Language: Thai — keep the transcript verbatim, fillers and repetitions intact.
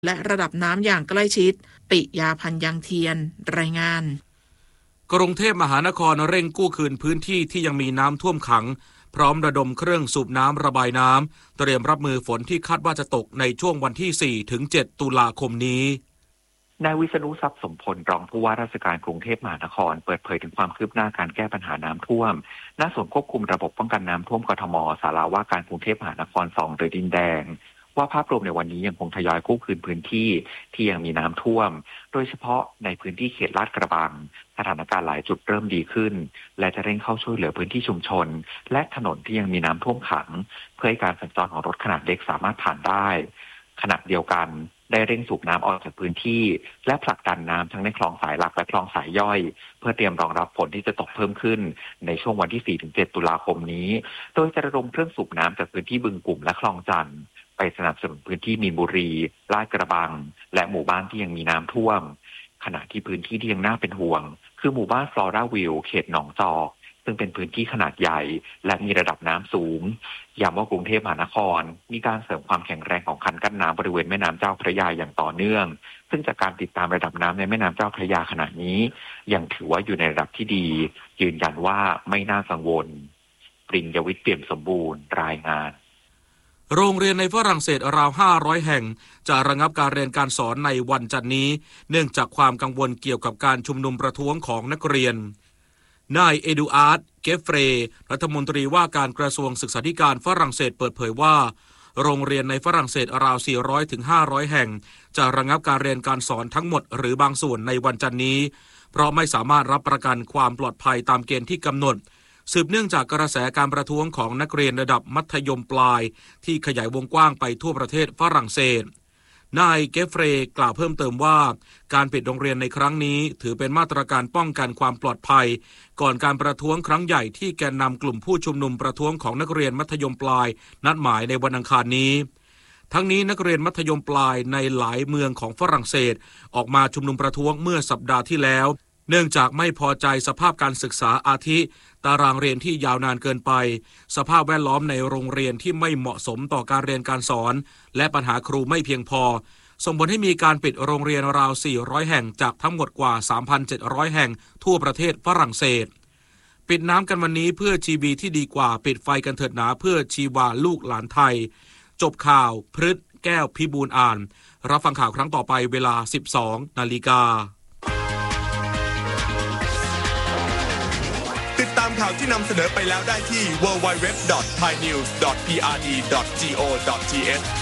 และระดับน้ำอย่างใกล้ชิดปิยาพันธ์ยังเทียนรายงานกรุงเทพมหานครเร่งกู้คืนพื้นที่ที่ยังมีน้ำท่วมขังพร้อมระดมเครื่องสูบน้ำระบายน้ำเตรียมรับมือฝนที่คาดว่าจะตกในช่วงวันที่ สี่ถึงเจ็ด ตุลาคมนี้นายวิษณุทรัพย์สมพลรองผู้ว่าราชการกรุงเทพมหานครเปิดเผยถึงความคืบหน้าการแก้ปัญหาน้ำท่วมณศูนย์ควบคุมระบบป้องกันน้ำท่วมกทมศาลาว่าการกรุงเทพมหานครสองหรือดินแดงว่าภาพรวมในวันนี้ยังคงทยอยกู้คืนพื้นที่ที่ยังมีน้ำท่วมโดยเฉพาะในพื้นที่เขตลาดกระบังสถานการณ์หลายจุดเริ่มดีขึ้นและจะเร่งเข้าช่วยเหลือพื้นที่ชุมชนและถนนที่ยังมีน้ำท่วมขังเพื่อให้การสัญจรของรถขนาดเล็กสามารถผ่านได้ขณะเดียวกันได้เร่งสูบน้ำออกจากพื้นที่และผลักดันน้ำทั้งในคลองสายหลักและคลองสายย่อยเพื่อเตรียมรองรับฝนที่จะตกเพิ่มขึ้นในช่วงวันที่ สี่ถึงเจ็ด ตุลาคมนี้โดยจะระดมเครื่องสูบน้ำจากพื้นที่บึงกุ่มและคลองจันทร์ไปสนับสนุนพื้นที่มีนบุรีลาดกระบังและหมู่บ้านที่ยังมีน้ำท่วมขณะที่พื้นที่ที่ยังน่าเป็นห่วงคือหมู่บ้านฟลอราวิวเขตหนองจอกซึ่งเป็นพื้นที่ขนาดใหญ่และมีระดับน้ำสูงย้ำว่ากรุงเทพมหานครมีการเสริมความแข็งแรงของคันกั้นน้ำบริเวณแม่น้ำเจ้าพระยาอย่างต่อเนื่องซึ่งจากการติดตามระดับน้ำในแม่น้ำเจ้าพระยาขณะนี้ยังถือว่าอยู่ในระดับที่ดียืนยันว่าไม่น่ากังวลปริญญวิทย์เปี่ยมสมบูรณ์รายงานโรงเรียนในฝรั่งเศสราวห้าร้อยแห่งจะระงับการเรียนการสอนในวันจันทร์นี้เนื่องจากความกังวลเกี่ยวกับการชุมนุมประท้วงของนักเรียนนายเอดูอาร์ด เกฟเฟรรัฐมนตรีว่าการกระทรวงศึกษาธิการฝรั่งเศสเปิดเผยว่าโรงเรียนในฝรั่งเศสราว สี่ร้อยถึงห้าร้อย แห่งจะระงับการเรียนการสอนทั้งหมดหรือบางส่วนในวันจันทร์นี้เพราะไม่สามารถรับประกันความปลอดภัยตามเกณฑ์ที่กำหนดสืบเนื่องจากกระแสการประท้วงของนักเรียนระดับมัธยมปลายที่ขยายวงกว้างไปทั่วประเทศฝรั่งเศสนายเกฟเฟรกล่าวเพิ่มเติมว่าการปิดโรงเรียนในครั้งนี้ถือเป็นมาตรการป้องกันความปลอดภัยก่อนการประท้วงครั้งใหญ่ที่แกนนำกลุ่มผู้ชุมนุมประท้วงของนักเรียนมัธยมปลายนัดหมายในวันอังคารนี้ทั้งนี้นักเรียนมัธยมปลายในหลายเมืองของฝรั่งเศสออกมาชุมนุมประท้วงเมื่อสัปดาห์ที่แล้วเนื่องจากไม่พอใจสภาพการศึกษาอาทิตารางเรียนที่ยาวนานเกินไปสภาพแวดล้อมในโรงเรียนที่ไม่เหมาะสมต่อการเรียนการสอนและปัญหาครูไม่เพียงพอส่งผลให้มีการปิดโรงเรียนราวสี่ร้อยแห่งจากทั้งหมดกว่า สามพันเจ็ดร้อย แห่งทั่วประเทศฝรั่งเศสปิดน้ำกันวันนี้เพื่อชีวีที่ดีกว่าปิดไฟกันเถิดหนาเพื่อชีวาลูกหลานไทยจบข่าวพฤษแก้วพิบูลอ่านรับฟังข่าวครั้งต่อไปเวลา สิบสองนาฬิกาติดตามข่าวที่นำเสนอไปแล้วได้ที่ ดับเบิลยู ดับเบิลยู ดับเบิลยู ดอท ไทยนิวส์ ดอท พี อาร์ ดี ดอท จี โอ ดอท ที เอช